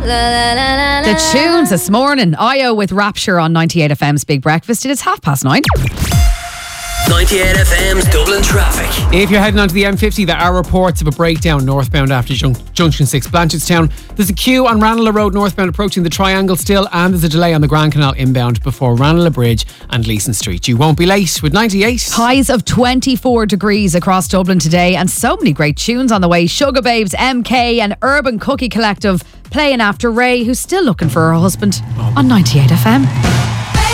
The tunes this morning. IO with Rapture on 98 FM's Big Breakfast. It is 9:30. 98 FM's Dublin traffic. If you're heading onto the M50, there are reports of a breakdown northbound after Junction 6 Blanchardstown. There's a queue on Ranelagh Road northbound approaching the Triangle still, and there's a delay on the Grand Canal inbound before Ranelagh Bridge and Leeson Street. You won't be late with 98. Highs of 24 degrees across Dublin today, and so many great tunes on the way. Sugar Babes, MK and Urban Cookie Collective playing after Ray, who's still looking for her husband on 98 FM.